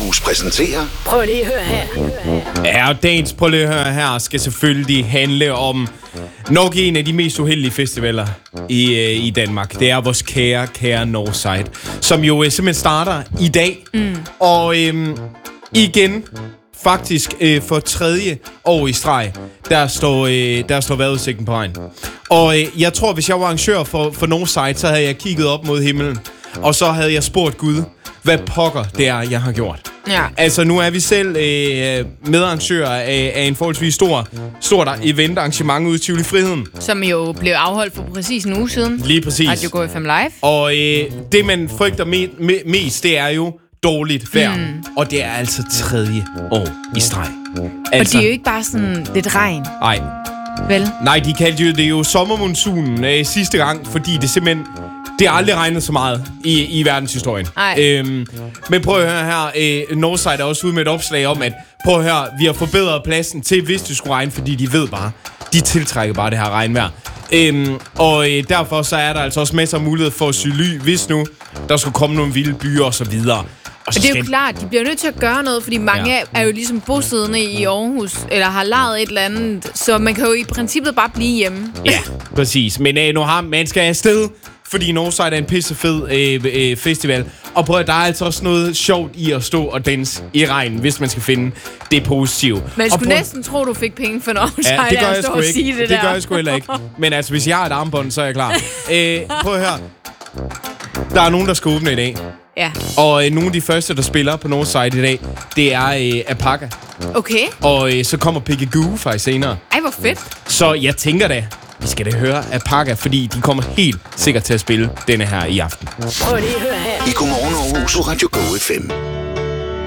Aarhus præsenterer... Prøv lige at høre her. Ja, og dagens Prøv lige at høre her skal selvfølgelig handle om nok en af de mest uheldige festivaler i Danmark. Det er vores kære Northside, som jo simpelthen starter i dag. Og igen, faktisk for tredje år i streg, der står vejrudsigten på regn. Og jeg tror, hvis jeg var arrangør for Northside, så havde jeg kigget op mod himlen, og så havde jeg spurgt Gud, hvad pokker det er, jeg har gjort. Ja. Altså, nu er vi selv medarrangører af en forholdsvis stort event-arrangement ude i Tivoli Friheden. Som jo blev afholdt for præcis en uge siden. Lige præcis. Radio GoFM Live. Og det, man frygter mest, det er jo dårligt vejr. Og det er altså tredje år i streg. Altså, og det er jo ikke bare sådan lidt regn. Nej. Vel? Nej, de kaldte det jo sommermonsunen sidste gang, fordi det simpelthen... Det har aldrig regnet så meget i verdenshistorien. Men prøv at høre her. Northside er også ude med et opslag om, at prøv at høre, vi har forbedret pladsen til, hvis det skulle regne, fordi de ved bare, de tiltrækker bare det her regnvejr. Og derfor så er der altså også masser af mulighed for at sy ly, hvis nu der skulle komme nogle vilde byer og så videre. Og det er jo klart, de bliver nødt til at gøre noget, fordi mange er jo ligesom bosiddende i Aarhus, eller har lejet et eller andet, så man kan jo i princippet bare blive hjemme. Ja, præcis. Men man skal afsted, fordi Northside er en pissefed festival. Og prøv at der er altså også noget sjovt i at stå og danse i regn, hvis man skal finde det positive. Man skulle næsten tro, du fik penge for Northside. Ja, det gør jeg sgu ikke. Det gør jeg sgu heller ikke. Men altså, hvis jeg har et armbånd, så er jeg klar. Prøv at høre. Der er nogen, der skal åbne i dag. Ja. Og nogle af de første, der spiller på Northside i dag, det er Apaka. Okay. Og så kommer Piggy faktisk senere. Ej, hvor fedt. Så jeg tænker da, vi skal da høre Apaka, fordi de kommer helt sikkert til at spille denne her i aften. Prøv lige at høre her. I Godmorgen Aarhus på Radio GoFM.